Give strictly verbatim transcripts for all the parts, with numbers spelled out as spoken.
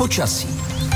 Počasí.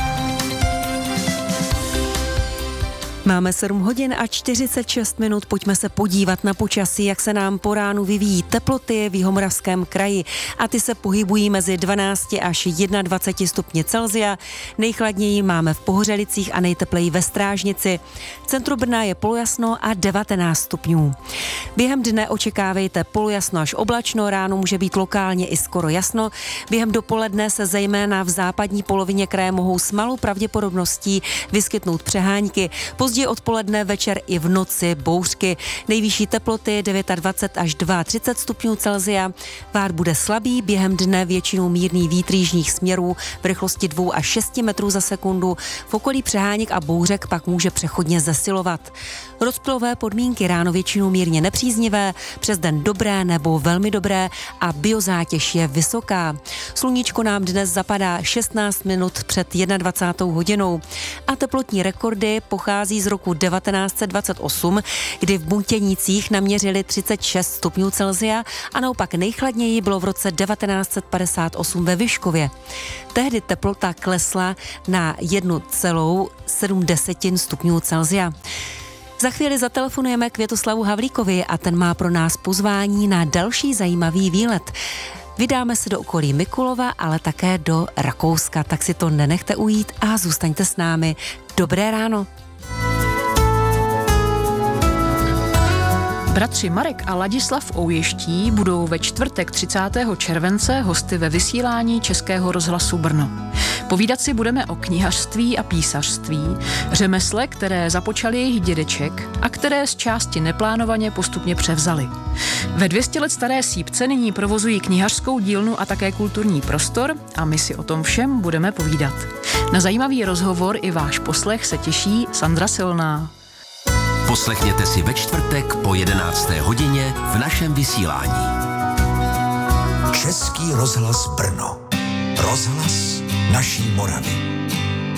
Máme sedm hodin a čtyřicet šest minut, pojďme se podívat na počasí, jak se nám po ránu vyvíjí teploty v Jihomoravském kraji a ty se pohybují mezi dvanácti až dvaceti jedním stupni Celsia. Nejchladněji máme v Pohořelicích a nejtepleji ve Strážnici. V centru Brna je polojasno a devatenáct stupňů. Během dne očekávejte polojasno až oblačno, ráno může být lokálně i skoro jasno. Během dopoledne se zejména v západní polovině kraje mohou s malou pravděpodobností vyskytnout přehánky. Později odpoledne, večer i v noci bouřky. Nejvyšší teploty dvacet devět až třicet dva stupňů Celsia. Vár bude slabý, během dne většinou mírný vítr jižních směrů v rychlosti dvě až šest metrů za sekundu. V okolí přeháněk a bouřek pak může přechodně zesilovat. Rozptylové podmínky ráno většinou mírně nepříznivé, přes den dobré nebo velmi dobré a biozátěž je vysoká. Sluníčko nám dnes zapadá šestnáct minut před dvacátou jednou hodinou a teplotní rekordy pochází z roku devatenáct set dvacet osm, kdy v Buntěnících naměřili třicet šest stupňů Celsia a naopak nejchladněji bylo v roce devatenáct set padesát osm ve Vyškově. Tehdy teplota klesla na jedna celá sedm stupňů Celsia. Za chvíli zatelefonujeme Květoslavu Havlíkovi a ten má pro nás pozvání na další zajímavý výlet. Vydáme se do okolí Mikulova, ale také do Rakouska, tak si to nenechte ujít a zůstaňte s námi. Dobré ráno. Bratři Marek a Ladislav Ouještí budou ve čtvrtek třicátého července hosty ve vysílání Českého rozhlasu Brno. Povídat si budeme o knihařství a písařství, řemesle, které započali jejich dědeček a které z části neplánovaně postupně převzali. Ve dvě stě let staré Sípce nyní provozují knihařskou dílnu a také kulturní prostor a my si o tom všem budeme povídat. Na zajímavý rozhovor i váš poslech se těší Sandra Silná. Poslechněte si ve čtvrtek po jedenácté hodině v našem vysílání. Český rozhlas Brno. Rozhlas naší Moravy.